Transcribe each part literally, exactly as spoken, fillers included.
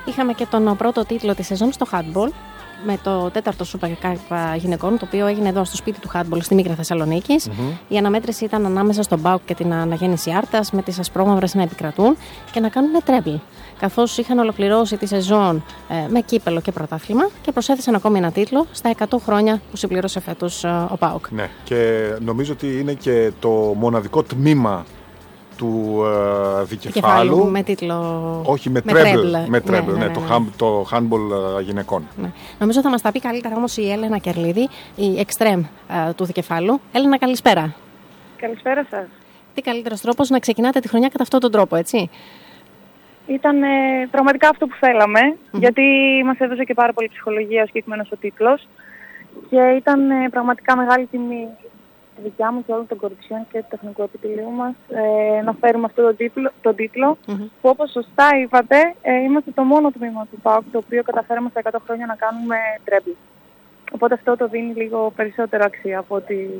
Είχαμε και τον πρώτο τίτλο της σεζόν στο handball, με το τέταρτο Super Cup γυναικών, το οποίο έγινε εδώ στο σπίτι του handball στη Μύκρα Θεσσαλονίκης. Mm-hmm. Η αναμέτρηση ήταν ανάμεσα στον ΠΑΟΚ και την Αναγέννηση Άρτας, με τις ασπρόμαυρες να επικρατούν και να κάνουν τρέμπλ. Καθώς είχαν ολοκληρώσει τη σεζόν ε, με κύπελο και πρωτάθλημα και προσέθεσαν ακόμη ένα τίτλο στα εκατό χρόνια που συμπλήρωσε φέτος ε, ο ΠΑΟΚ. Ναι, και νομίζω ότι είναι και το μοναδικό τμήμα του uh, δικεφάλου με τίτλο. Όχι, με, με τρέμπλ. τρέμπλ. Με τρέμπλ, ναι, ναι, ναι, ναι, ναι. Το, το handball uh, γυναικών. Ναι. Νομίζω θα μας τα πει καλύτερα όμως η Έλενα Κερλίδη, η εξτρέμ uh, του δικεφάλου. Έλενα, καλησπέρα. Καλησπέρα σας. Τι καλύτερος τρόπος να ξεκινάτε τη χρονιά κατά αυτόν τον τρόπο, έτσι? Ήταν ε, πραγματικά αυτό που θέλαμε, mm-hmm. γιατί μας έδωσε και πάρα πολύ ψυχολογία ο συγκεκριμένος ο τίτλος και ήταν ε, πραγματικά μεγάλη τιμή δικιά μου και όλων των κοριτσιών και του τεχνικού επιτελείου μας ε, να φέρουμε αυτό τον τίτλο, τον τίτλο mm-hmm. που όπως σωστά είπατε ε, είμαστε το μόνο τμήμα του ΠΑΟΚ το οποίο καταφέραμε στα εκατό χρόνια να κάνουμε τρέμπλ. Οπότε αυτό το δίνει λίγο περισσότερο αξία από ότι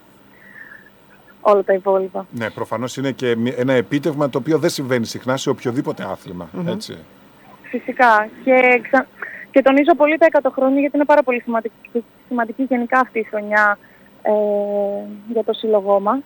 όλα τα υπόλοιπα. Ναι, προφανώς είναι και ένα επίτευγμα το οποίο δεν συμβαίνει συχνά σε οποιοδήποτε άθλημα, mm-hmm. έτσι. Φυσικά. Και, ξα... και τονίζω πολύ τα εκατό χρόνια γιατί είναι πάρα πολύ σημαντική, σημαντική γενικά αυτή η χρονιά Ε, για το σύλλογό μας.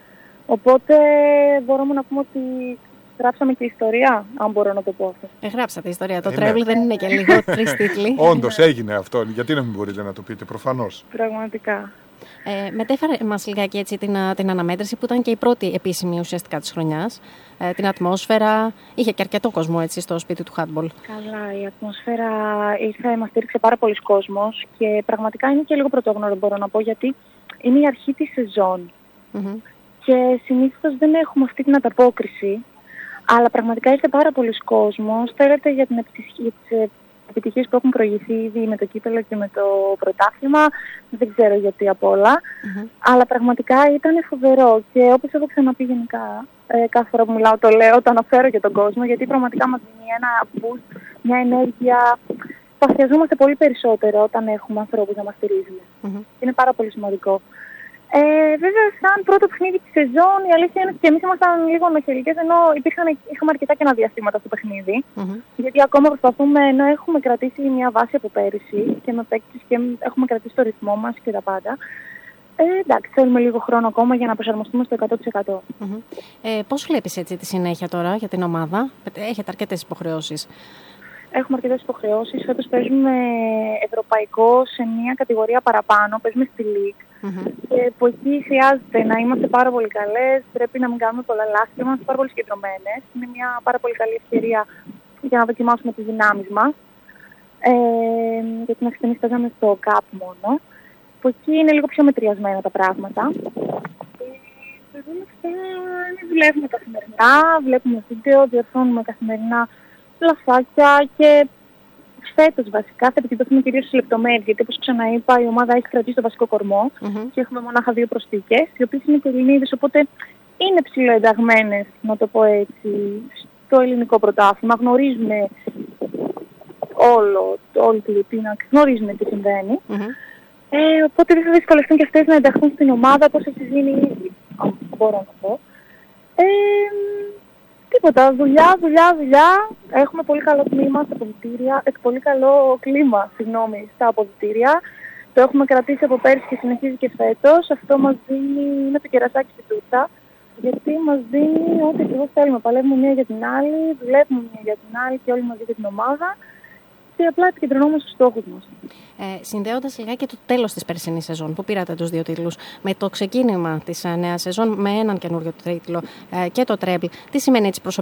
Οπότε μπορούμε να πούμε ότι γράψαμε και ιστορία, αν μπορώ να το πω αυτό. Ε, γράψατε ιστορία. Το ε, τρέμπλ ναι. δεν είναι και λίγο τρεις τίτλοι. Όντως έγινε αυτό. Γιατί να μην μπορείτε να το πείτε, προφανώς. Πραγματικά. Ε, μετέφερε μας λιγάκι έτσι την, την αναμέτρηση που ήταν και η πρώτη επίσημη ουσιαστικά της χρονιάς. Ε, την ατμόσφαιρα. Είχε και αρκετό κόσμο έτσι στο σπίτι του handball. Καλά, η ατμόσφαιρα ήρθε, μας στήριξε πάρα πολλοί κόσμος και πραγματικά είναι και λίγο πρωτόγνωρο μπορώ να πω γιατί είναι η αρχή της σεζόν mm-hmm. και συνήθως δεν έχουμε αυτή την ανταπόκριση, αλλά πραγματικά ήρθε πάρα πολλοί κόσμος. Θέλετε για, την επιτυχία, για τις επιτυχίες που έχουν προηγηθεί ήδη με το κύπελλο και με το πρωτάθλημα, δεν ξέρω γιατί απ' όλα, mm-hmm. αλλά πραγματικά ήταν φοβερό και όπως έχω ξαναπεί γενικά, ε, κάθε φορά που μιλάω το λέω, το αναφέρω για τον κόσμο, γιατί πραγματικά μας δίνει ένα boost, μια ενέργεια. Παθιαζόμαστε πολύ περισσότερο όταν έχουμε ανθρώπους να μας στηρίζουν. Mm-hmm. Είναι πάρα πολύ σημαντικό. Ε, βέβαια, σαν πρώτο παιχνίδι της σεζόν, η αλήθεια είναι ότι και εμείς ήμασταν λίγο νοχελικές, ενώ υπήρχαν, είχαμε αρκετά κενά διαστήματα στο παιχνίδι. Mm-hmm. Γιατί ακόμα προσπαθούμε, ενώ έχουμε κρατήσει μια βάση από πέρυσι και με παίκτες και έχουμε κρατήσει το ρυθμό μας και τα πάντα. Ε, εντάξει, θέλουμε λίγο χρόνο ακόμα για να προσαρμοστούμε στο εκατό τοις εκατό. Mm-hmm. Ε, πώς βλέπεις έτσι τη συνέχεια τώρα για την ομάδα? Έχετε αρκετές υποχρεώσεις. Έχουμε αρκετές υποχρεώσεις. Φέτος παίζουμε ευρωπαϊκό σε μια κατηγορία παραπάνω. Παίζουμε στη League. Mm-hmm. Και που εκεί χρειάζεται να είμαστε πάρα πολύ καλές. Πρέπει να μην κάνουμε πολλά λάθη. Είμαστε πάρα πολύ συγκεντρωμένες. Είναι μια πάρα πολύ καλή ευκαιρία για να δοκιμάσουμε τις δυνάμεις μας. Ε, γιατί μέχρι στιγμής παίζαμε στο Cup μόνο. Που εκεί είναι λίγο πιο μετριασμένα τα πράγματα. Και δουλεύουμε καθημερινά, βλέπουμε βίντεο, διορθώνουμε καθημερινά λαθάκια και φέτος βασικά θα επικεντρωθούμε κυρίως στις λεπτομέρειες, γιατί όπως ξαναείπα η ομάδα έχει κρατήσει το βασικό κορμό mm-hmm. και έχουμε μονάχα δύο προσθήκες, οι οποίες είναι και Ελληνίδες, οπότε είναι ψηλοενταγμένες, να το πω έτσι, στο ελληνικό πρωτάθλημα. Γνωρίζουμε όλο, όλη τη ρουτίνα, γνωρίζουμε τι συμβαίνει. Mm-hmm. Ε, οπότε δεν θα δυσκολευτούν και αυτές να ενταχθούν στην ομάδα, όπως έχει γίνει ήδη, αν μπορώ να πω. Ε, Τίποτα, δουλειά, δουλειά, δουλειά. Έχουμε πολύ καλό κλίμα στα αποδυτήρια, ε, πολύ καλό κλίμα, συγγνώμη, στα αποδυτήρια. Το έχουμε κρατήσει από πέρσι και συνεχίζει και φέτος. Αυτό μας δίνει, είναι το κερασάκι στην τούρτα, γιατί μας δίνει ό,τι ακριβώς θέλουμε. Παλεύουμε μία για την άλλη, δουλεύουμε μία για την άλλη και όλοι μαζί για την ομάδα και απλά επικεντρωνόμαστε στους στόχους μας. Ε, συνδέοντας λιγάκι και το τέλος της περσινής σεζόν που πήρατε τους δύο τίτλους με το ξεκίνημα της νέας σεζόν με έναν καινούριο τίτλο ε, και το τρέμπλ, τι σημαίνει έτσι προσωπικά